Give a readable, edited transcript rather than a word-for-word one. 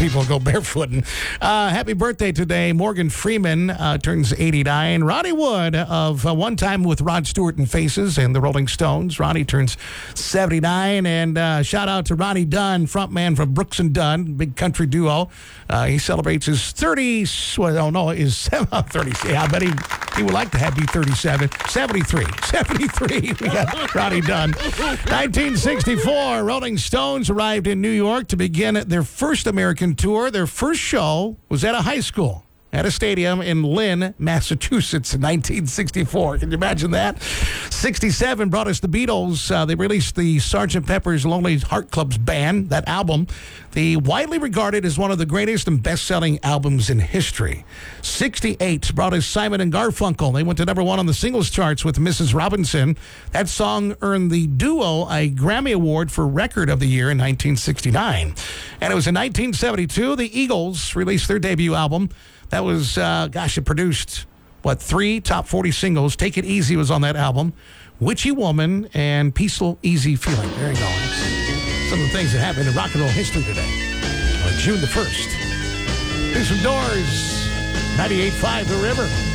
people go barefooting. Happy birthday today. Morgan Freeman turns 89. Ronnie Wood of One Time with Rod Stewart and Faces and the Rolling Stones. Ronnie turns 79. And shout out to Ronnie Dunn, frontman from Brooks and Dunn, big country duo. He celebrates his 30s. Well, no, his 30s. Yeah, I bet he would like to have be 37. 73. 73. We got Ronnie Dunn. 1964, Rolling Stones arrived in New York to begin their first American tour. Their first show was at a high school, at a stadium in Lynn, Massachusetts in 1964. Can you imagine that? 67 brought us the Beatles. They released the Sgt. Pepper's Lonely Heart Club's Band, that album. The widely regarded as one of the greatest and best-selling albums in history. 68 brought us Simon and Garfunkel. They went to #1 on the singles charts with Mrs. Robinson. That song earned the duo a Grammy Award for Record of the Year in 1969. And it was in 1972, the Eagles released their debut album. That was, it produced, 3 top 40 singles. Take It Easy was on that album. Witchy Woman and Peaceful Easy Feeling. There you go. That's some of the things that happened in rock and roll history today. On June the 1st. Here's some Doors. 98.5 The River.